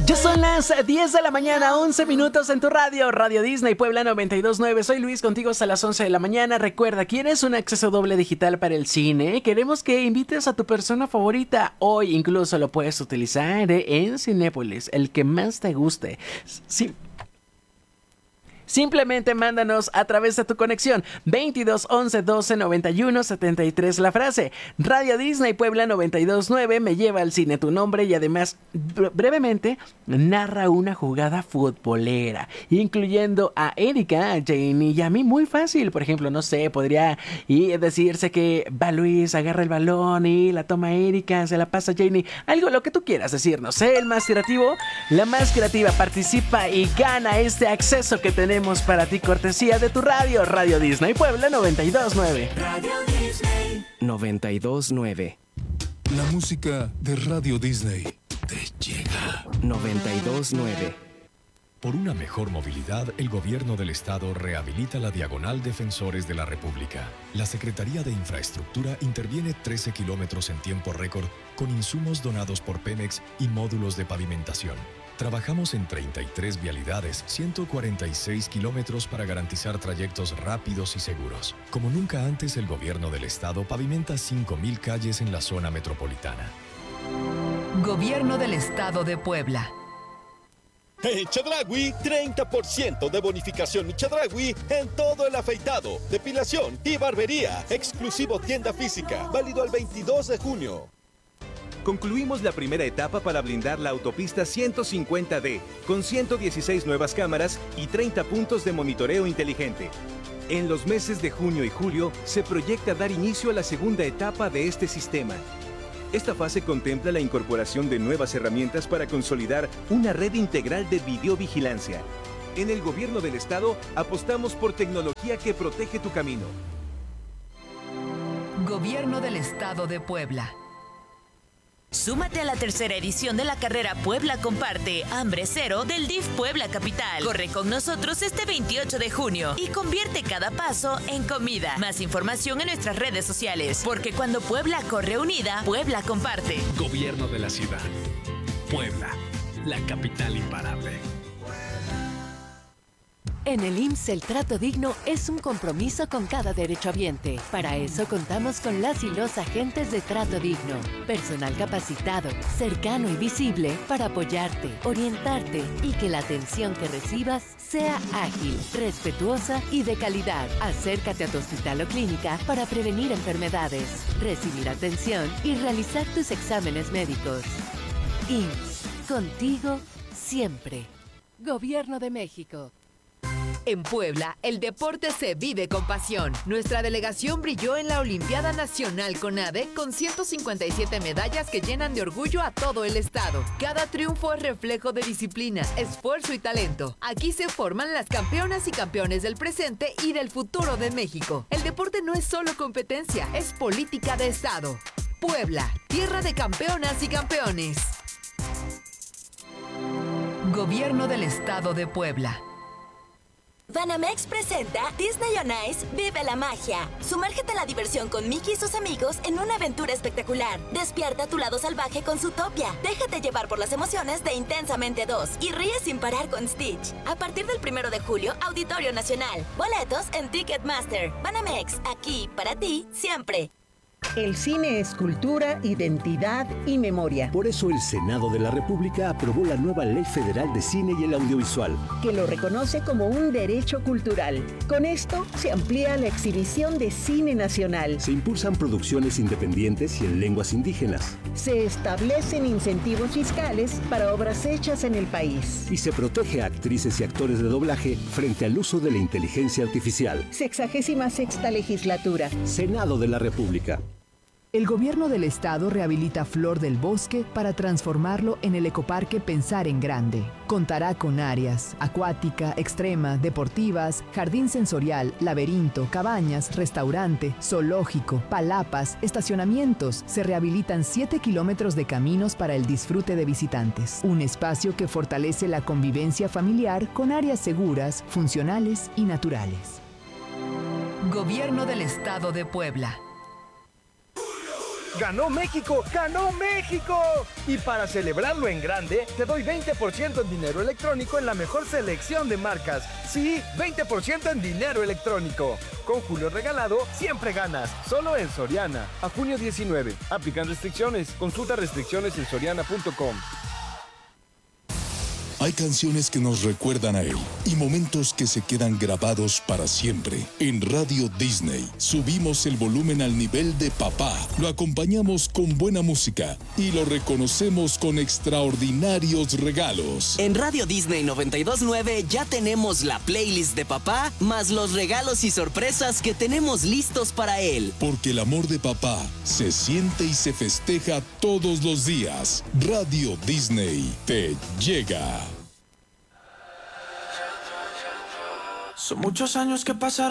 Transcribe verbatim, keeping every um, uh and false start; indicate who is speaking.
Speaker 1: Ya son las diez de la mañana, once minutos en tu radio, Radio Disney Puebla noventa y dos punto nueve. Soy Luis, contigo hasta las once de la mañana. Recuerda, ¿quieres un acceso doble digital para el cine? Queremos que invites a tu persona favorita. Hoy incluso lo puedes utilizar en Cinépolis, el que más te guste. Sí. Simplemente mándanos a través de tu conexión veintidós once doce noventa y uno setenta y tres la frase Radio Disney Puebla noventa y dos punto nueve me lleva al cine tu nombre y además bre- brevemente narra una jugada futbolera, incluyendo a Erika, a Janie y a mí. Muy fácil, por ejemplo, no sé, podría y decirse que va Luis, agarra el balón y la toma Erika, se la pasa a Janie, algo, lo que tú quieras decirnos. Sé el más creativo, la más creativa, participa y gana este acceso que tenemos para ti, cortesía de tu radio, Radio Disney Puebla noventa y dos punto nueve.
Speaker 2: Radio Disney
Speaker 3: noventa y dos punto nueve.
Speaker 4: La música de Radio Disney te llega.
Speaker 3: noventa y dos punto nueve.
Speaker 5: Por una mejor movilidad, el gobierno del estado rehabilita la Diagonal Defensores de la República. La Secretaría de Infraestructura interviene trece kilómetros en tiempo récord con insumos donados por Pemex y módulos de pavimentación. Trabajamos en treinta y tres vialidades, ciento cuarenta y seis kilómetros para garantizar trayectos rápidos y seguros. Como nunca antes, el gobierno del estado pavimenta cinco mil calles en la zona metropolitana.
Speaker 6: Gobierno del Estado de Puebla.
Speaker 7: En Chedraui, treinta por ciento de bonificación y Chedraui en todo el afeitado, depilación y barbería. Exclusivo tienda física, válido al veintidós de junio.
Speaker 8: Concluimos la primera etapa para blindar la autopista ciento cincuenta D, con ciento dieciséis nuevas cámaras y treinta puntos de monitoreo inteligente. En los meses de junio y julio se proyecta dar inicio a la segunda etapa de este sistema. Esta fase contempla la incorporación de nuevas herramientas para consolidar una red integral de videovigilancia. En el Gobierno del Estado apostamos por tecnología que protege tu camino.
Speaker 6: Gobierno del Estado de Puebla.
Speaker 9: Súmate a la tercera edición de la carrera Puebla Comparte Hambre Cero del D I F Puebla Capital. Corre con nosotros este veintiocho de junio y convierte cada paso en comida. Más información en nuestras redes sociales, porque cuando Puebla corre unida, Puebla comparte.
Speaker 10: Gobierno de la ciudad. Puebla, la capital imparable.
Speaker 11: En el I M S S el trato digno es un compromiso con cada derechohabiente. Para eso contamos con las y los agentes de trato digno. Personal capacitado, cercano y visible para apoyarte, orientarte y que la atención que recibas sea ágil, respetuosa y de calidad. Acércate a tu hospital o clínica para prevenir enfermedades, recibir atención y realizar tus exámenes médicos. I M S S, contigo siempre. Gobierno de México.
Speaker 6: En Puebla, el deporte se vive con pasión. Nuestra delegación brilló en la Olimpiada Nacional CONADE con ciento cincuenta y siete medallas que llenan de orgullo a todo el estado. Cada triunfo es reflejo de disciplina, esfuerzo y talento. Aquí se forman las campeonas y campeones del presente y del futuro de México. El deporte no es solo competencia, es política de estado. Puebla, tierra de campeonas y campeones. Gobierno del Estado de Puebla.
Speaker 12: Banamex presenta Disney on Ice Vive la Magia. Sumérgete a la diversión con Mickey y sus amigos en una aventura espectacular. Despierta tu lado salvaje con Zootopia. Déjate llevar por las emociones de Intensamente dos y ríe sin parar con Stitch. A partir del primero de julio, Auditorio Nacional. Boletos en Ticketmaster. Banamex, aquí para ti siempre.
Speaker 13: El cine es cultura, identidad y memoria.
Speaker 14: Por eso el Senado de la República aprobó la nueva Ley Federal de Cine y el Audiovisual,
Speaker 13: que lo reconoce como un derecho cultural. Con esto se amplía la exhibición de cine nacional.
Speaker 14: Se impulsan producciones independientes y en lenguas indígenas.
Speaker 13: Se establecen incentivos fiscales para obras hechas en el país.
Speaker 14: Y se protege a actrices y actores de doblaje frente al uso de la inteligencia artificial.
Speaker 13: Sexagésima sexta legislatura.
Speaker 14: Senado de la República.
Speaker 6: El Gobierno del Estado rehabilita Flor del Bosque para transformarlo en el ecoparque Pensar en Grande. Contará con áreas acuática, extrema, deportivas, jardín sensorial, laberinto, cabañas, restaurante, zoológico, palapas, estacionamientos. Se rehabilitan siete kilómetros de caminos para el disfrute de visitantes. Un espacio que fortalece la convivencia familiar con áreas seguras, funcionales y naturales. Gobierno del Estado de Puebla.
Speaker 2: ¡Ganó México! ¡Ganó México! Y para celebrarlo en grande, te doy veinte por ciento en dinero electrónico en la mejor selección de marcas. Sí, veinte por ciento en dinero electrónico. Con Julio Regalado, siempre ganas. Solo en Soriana. A junio diecinueve. Aplican restricciones. Consulta restricciones en soriana punto com.
Speaker 4: Hay canciones que nos recuerdan a él y momentos que se quedan grabados para siempre. En Radio Disney subimos el volumen al nivel de papá, lo acompañamos con buena música y lo reconocemos con extraordinarios regalos.
Speaker 15: En Radio Disney noventa y dos punto nueve ya tenemos la playlist de papá, más los regalos y sorpresas que tenemos listos para él.
Speaker 4: Porque el amor de papá se siente y se festeja todos los días. Radio Disney te llega.
Speaker 16: Son muchos años que pasaron.